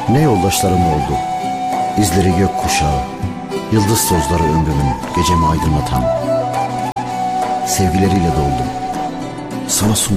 Ne yoldaşlarım oldu, izleri gök kuşağı, yıldız tozları ömrümün gecemi aydınlatan. Sevgileriyle doldum, sana sundum